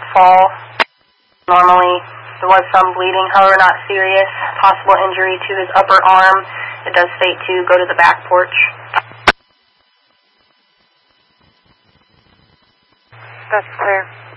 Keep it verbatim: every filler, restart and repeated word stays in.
fall. Normally, there was some bleeding, however not serious. Possible injury to his upper arm. It does state to go to the back porch. That's clear.